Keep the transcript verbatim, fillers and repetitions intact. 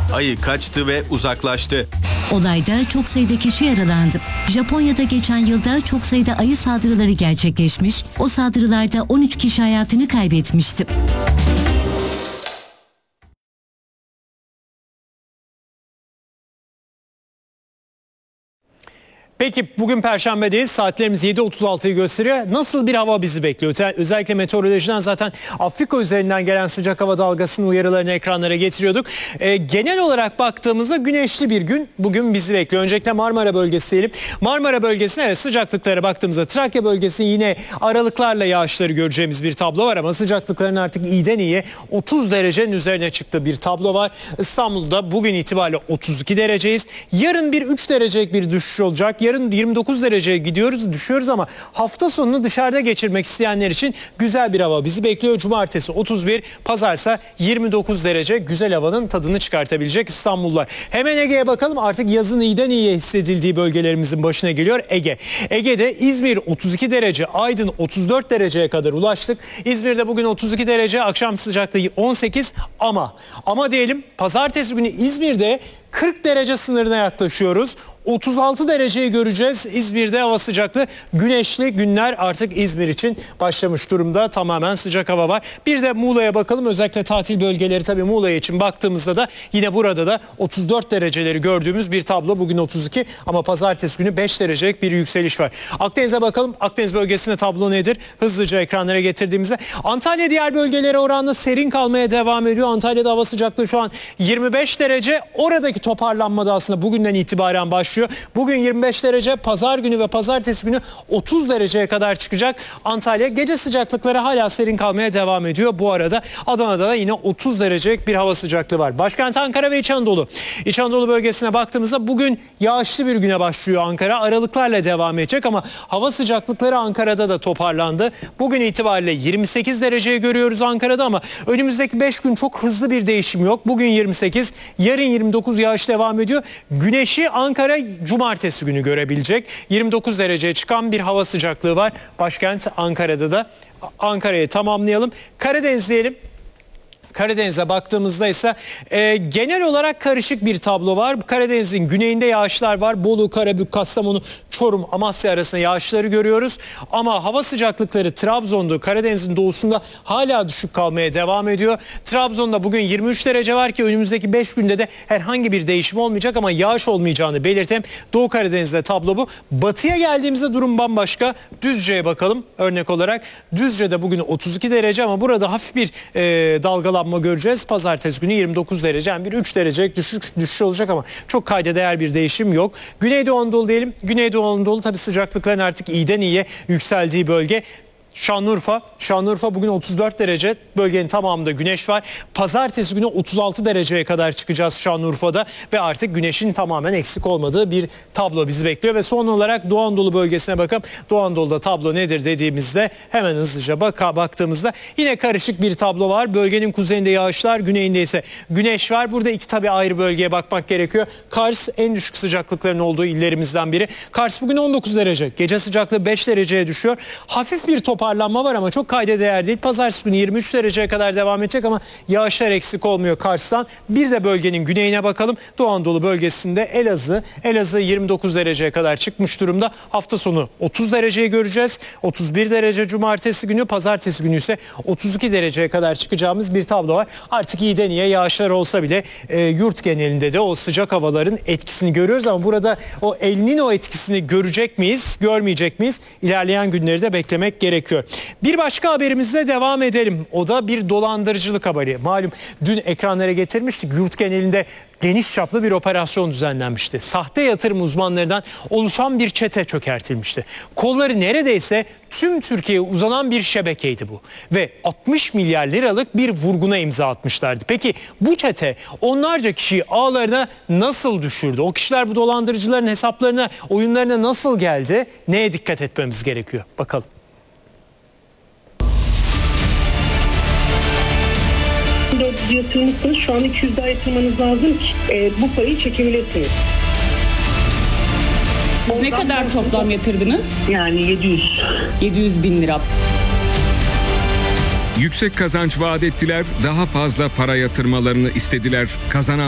Ayı kaçtı ve uzaklaştı. Olayda çok sayıda kişi yaralandı. Japonya'da geçen yılda çok sayıda ayı saldırıları gerçekleşmiş. O saldırılarda on üç kişi hayatını kaybetmişti. Peki bugün Perşembe'deyiz. Saatlerimiz yedi otuz altıyı gösteriyor. Nasıl bir hava bizi bekliyor? Özellikle meteorolojiden zaten Afrika üzerinden gelen sıcak hava dalgasının uyarılarını ekranlara getiriyorduk. Ee, genel olarak baktığımızda güneşli bir gün bugün bizi bekliyor. Öncelikle Marmara bölgesi diyelim. Marmara bölgesine evet, sıcaklıklara baktığımızda Trakya bölgesinin yine aralıklarla yağışları göreceğimiz bir tablo var ama sıcaklıkların artık iyiden iyiye otuz derecenin üzerine çıktığı bir tablo var. İstanbul'da bugün itibariyle otuz iki dereceyiz. Yarın bir üç derecelik bir düşüş olacak. Yarın yirmi dokuz dereceye gidiyoruz, düşüyoruz ama hafta sonunu dışarıda geçirmek isteyenler için güzel bir hava bizi bekliyor. Cumartesi otuz bir, pazarsa yirmi dokuz derece, güzel havanın tadını çıkartabilecek İstanbullular. Hemen Ege'ye bakalım. Artık yazın iyiden iyiye hissedildiği bölgelerimizin başına geliyor Ege. Ege'de İzmir otuz iki derece, Aydın otuz dört dereceye kadar ulaştık. İzmir'de bugün otuz iki derece, akşam sıcaklığı on sekiz ama ama diyelim pazartesi günü İzmir'de kırk derece sınırına yaklaşıyoruz. otuz altı dereceyi göreceğiz. İzmir'de hava sıcaklığı, güneşli günler artık İzmir için başlamış durumda. Tamamen sıcak hava var. Bir de Muğla'ya bakalım. Özellikle tatil bölgeleri tabii Muğla için baktığımızda da yine burada da otuz dört dereceleri gördüğümüz bir tablo. Bugün otuz iki ama pazartesi günü beş derecelik bir yükseliş var. Akdeniz'e bakalım. Akdeniz bölgesinde tablo nedir? Hızlıca ekranlara getirdiğimizde Antalya diğer bölgelere oranla serin kalmaya devam ediyor. Antalya'da hava sıcaklığı şu an yirmi beş derece. Oradaki toparlanma da aslında bugünden itibaren başlıyor. Bugün yirmi beş derece, pazar günü ve pazartesi günü otuz dereceye kadar çıkacak Antalya. Gece sıcaklıkları hala serin kalmaya devam ediyor. Bu arada Adana'da da yine otuz derecelik bir hava sıcaklığı var. Başkent Ankara ve İç Anadolu. İç Anadolu bölgesine baktığımızda bugün yağışlı bir güne başlıyor Ankara. Aralıklarla devam edecek ama hava sıcaklıkları Ankara'da da toparlandı. Bugün itibariyle yirmi sekiz dereceyi görüyoruz Ankara'da ama önümüzdeki beş gün çok hızlı bir değişim yok. Bugün yirmi sekiz, yarın yirmi dokuz, yağış devam ediyor. Güneşi Ankara cumartesi günü görebilecek. yirmi dokuz dereceye çıkan bir hava sıcaklığı var. Başkent Ankara'da da. Ankara'yı tamamlayalım. Karadeniz diyelim. Karadeniz'e baktığımızda ise e, genel olarak karışık bir tablo var. Karadeniz'in güneyinde yağışlar var. Bolu, Karabük, Kastamonu, Çorum, Amasya arasında yağışları görüyoruz. Ama hava sıcaklıkları Trabzon'da, Karadeniz'in doğusunda hala düşük kalmaya devam ediyor. Trabzon'da bugün yirmi üç derece var ki önümüzdeki beş günde de herhangi bir değişim olmayacak ama yağış olmayacağını belirteyim. Doğu Karadeniz'de tablo bu. Batıya geldiğimizde durum bambaşka. Düzce'ye bakalım örnek olarak. Düzce'de bugün otuz iki derece ama burada hafif bir e, dalgalanma göreceğiz. Pazartesi günü yirmi dokuz derece, yani bir üç derecelik düşüş, düşüş olacak ama çok kayda değer bir değişim yok. Güneydoğu Anadolu diyelim. Güneydoğu Anadolu tabii sıcaklıkların artık iyiden iyiye yükseldiği bölge. Şanlıurfa, Şanlıurfa bugün otuz dört derece, bölgenin tamamında güneş var. Pazartesi günü otuz altı dereceye kadar çıkacağız Şanlıurfa'da ve artık güneşin tamamen eksik olmadığı bir tablo bizi bekliyor. Ve son olarak Doğu Anadolu bölgesine bakalım. Doğu Anadolu'da tablo nedir dediğimizde hemen hızlıca baka baktığımızda yine karışık bir tablo var. Bölgenin kuzeyinde yağışlar, güneyinde ise güneş var. Burada iki tabii ayrı bölgeye bakmak gerekiyor. Kars en düşük sıcaklıkların olduğu illerimizden biri. Kars bugün on dokuz derece, gece sıcaklığı beş dereceye düşüyor. Hafif bir toparlanma var ama çok kayda değer değil. Pazartesi günü yirmi üç dereceye kadar devam edecek ama yağışlar eksik olmuyor Kars'tan. Bir de bölgenin güneyine bakalım. Doğu Anadolu bölgesinde Elazığ. Elazığ yirmi dokuz dereceye kadar çıkmış durumda. Hafta sonu otuz dereceyi göreceğiz. otuz bir derece cumartesi günü, pazartesi günü ise otuz iki dereceye kadar çıkacağımız bir tablo var. Artık iyiden iyiye yağışlar olsa bile e, yurt genelinde de o sıcak havaların etkisini görüyoruz ama burada o El Niño etkisini görecek miyiz, görmeyecek miyiz? İlerleyen günleri de beklemek gerekiyor. Bir başka haberimizle devam edelim. O da bir dolandırıcılık haberi. Malum dün ekranlara getirmiştik. Yurt genelinde geniş çaplı bir operasyon düzenlenmişti. Sahte yatırım uzmanlarından oluşan bir çete çökertilmişti. Kolları neredeyse tüm Türkiye'ye uzanan bir şebekeydi bu. Ve altmış milyar liralık bir vurguna imza atmışlardı. Peki bu çete onlarca kişiyi ağlarına nasıl düşürdü? O kişiler bu dolandırıcıların hesaplarına, oyunlarına nasıl geldi? Neye dikkat etmemiz gerekiyor? Bakalım. dört yüz yatırmışsınız. Şu an iki yüz daha yatırmanız lazım ki e, bu parayı çekebilirsiniz. Siz Ondan ne kadar toplam yatırdınız? Yani yedi yüz. yedi yüz bin lira. Yüksek kazanç vaat ettiler, daha fazla para yatırmalarını istediler. Kazanan